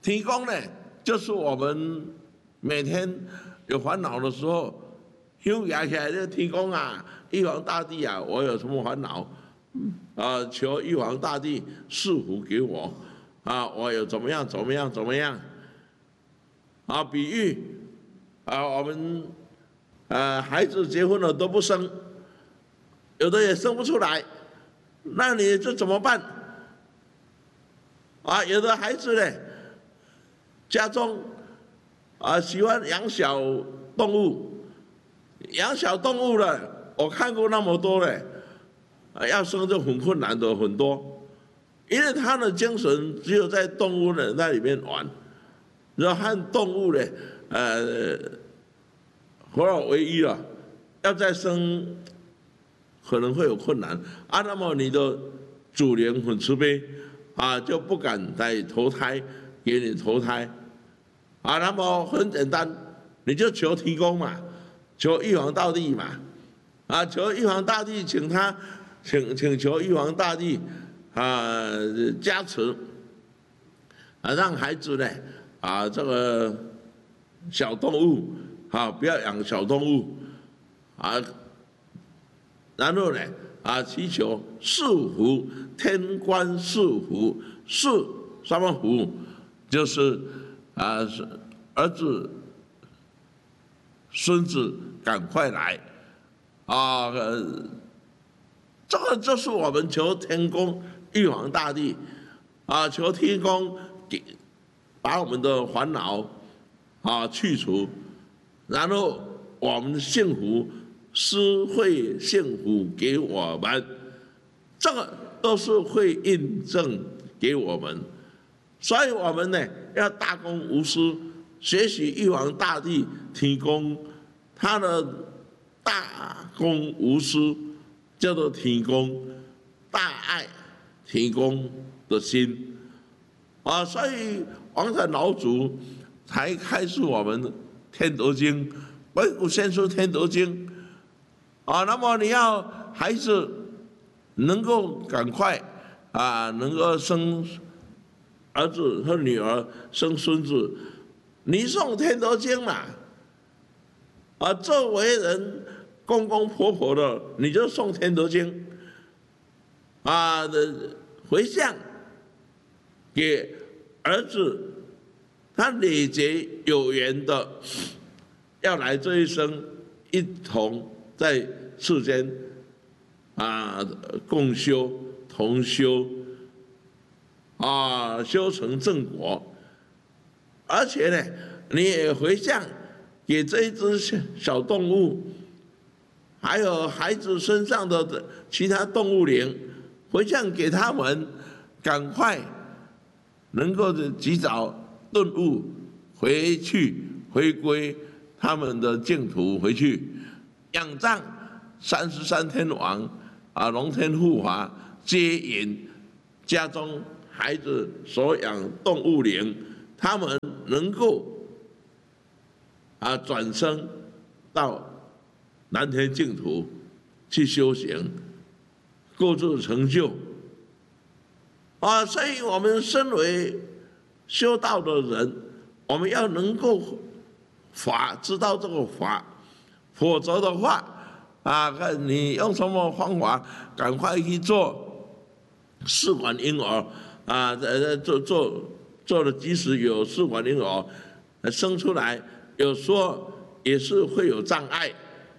天公呢，就是我们每天有烦恼的时候，休牙起来就天公啊，玉皇大帝啊，我有什么烦恼求玉皇大帝赐福给我我有怎么样比喻我们孩子结婚了都不生，有的也生不出来，那你这怎么办？有的孩子呢，家中喜欢养小动物，养小动物的，我看过那么多的，要生就很困难的很多，因为他的精神只有在动物的那里面玩，然后和动物呢，合二为一了，要再生可能会有困难那么你的主灵很慈悲就不敢再投胎给你投胎那么很简单，你就求天公嘛，求玉皇大帝嘛求玉皇大帝，请求玉皇大帝加持让孩子呢这个小动物不要养小动物然后呢祈求赐福，天官赐福，赐什么福？就是儿子、孙子赶快来这个就是我们求天公、玉皇大帝求天公把我们的烦恼去除，然后我们的幸福施惠幸福给我们，这个都是会印证给我们，所以我们呢要大公无私，学习玉皇大帝天公他的大公无私，叫做天公大爱天公的心所以王禅老祖才开示我们《天德经》，本古先书《天德经》那么你要孩子能够赶快能够生儿子和女儿，生孙子，你诵《天德经》嘛作为人公公婆婆的，你就诵《天德经》回向给儿子，他累劫有缘的要来这一生一同在世间共修同修修成正果，而且呢，你也回向给这一只小动物，还有孩子身上的其他动物灵，回向给他们，赶快能够及早顿悟回去，回归他们的净土回去，仰仗33天王龙天护法接引家中孩子所养动物灵，他们能够转生到南天净土去修行，构筑成就所以我们身为修道的人，我们要能够知道这个法，否则的话看你用什么方法，赶快去做试管婴儿做了，即使有试管婴儿生出来，有时候也是会有障碍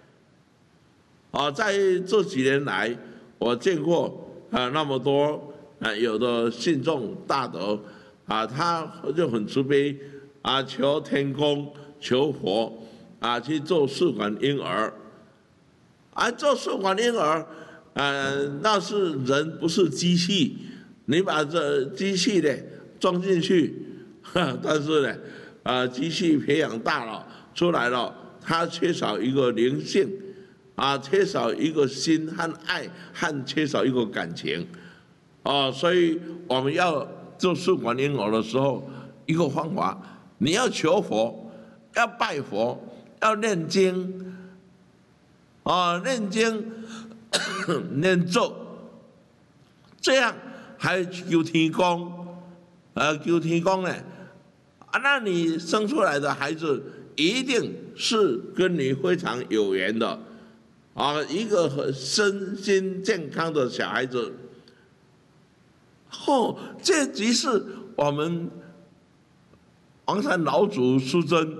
在这几年来，我见过那么多有的信众大德他就很慈悲求天公求佛去做试管婴儿做试管婴儿那是人，不是机器，你把这机器呢装进去但是呢机器培养大了出来了，它缺少一个灵性缺少一个心和爱，和缺少一个感情所以我们要做试管婴儿的时候，一个方法，你要求佛，要拜佛，要念经念经念咒，这样还求天公求天公呢那你生出来的孩子一定是跟你非常有缘的一个很身心健康的小孩子。这即是我们黄山老祖师尊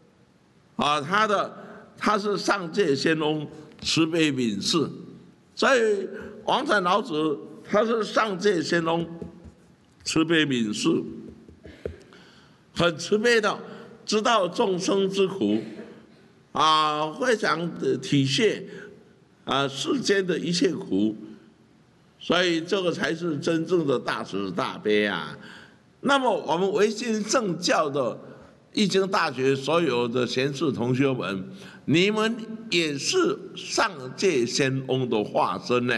他是上界仙翁，慈悲悯视，所以黄山老祖他是上界仙翁，慈悲悯视，很慈悲的，知道众生之苦非常的体恤世间的一切苦，所以这个才是真正的大慈大悲啊。那么我们维新正教的易经大学所有的贤士同学们，你们也是上界仙翁的化身呢。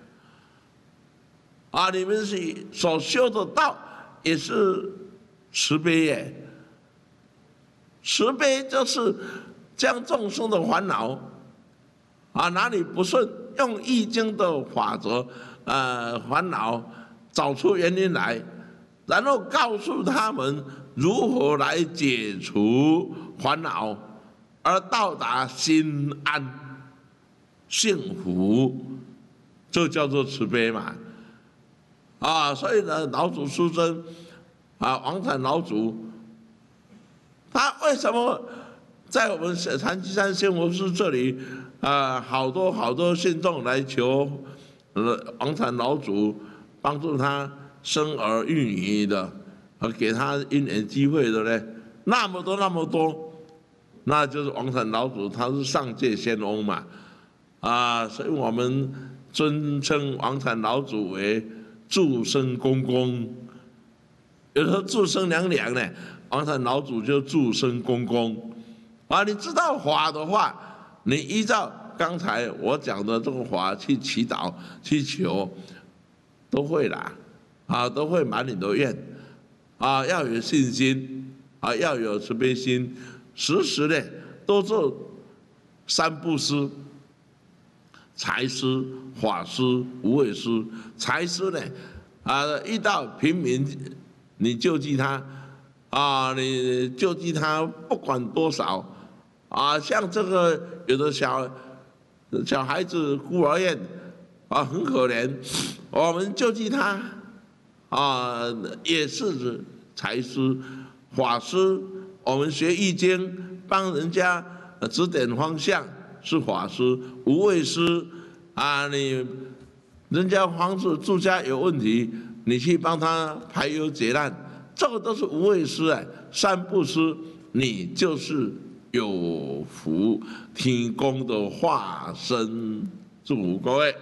你们所修的道也是慈悲耶。慈悲就是将众生的烦恼哪里不顺，用易经的法则烦恼找出原因来，然后告诉他们如何来解除烦恼，而到达心安幸福，这叫做慈悲嘛。所以呢，老祖师尊王禅老祖，他为什么在我们禅机山仙佛寺这里好多信众来求王禅老祖帮助他生儿育女的，给他因缘机会的呢？那么多，那就是王禅老祖他是上界仙翁嘛，所以我们尊称王禅老祖为祝生公公，有时候祝生娘娘呢，王禅老祖就祝生公公你知道法的话，你依照刚才我讲的这个法去祈祷去求，都会啦都会满你的愿要有信心要有慈悲心，时呢都做三布施：财施、法施、无畏施。财施呢遇到贫民你救济他你救济他不管多少像这个有的小孩子孤儿院很可怜，我们救济他也是财施。法施，我们学易经帮人家指点方向是法施。无畏施你人家房子住家有问题，你去帮他排忧解难，这个都是无畏施三布施，你就是有福天公的化身。祝福各位。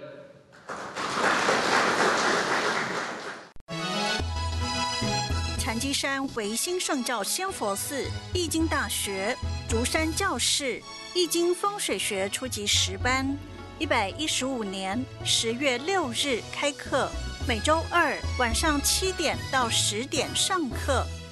禅机山维新圣教仙佛寺易经大学竹山教室易经风水学初级10班，115年10月6日开课，每周2晚上7点到10点上课。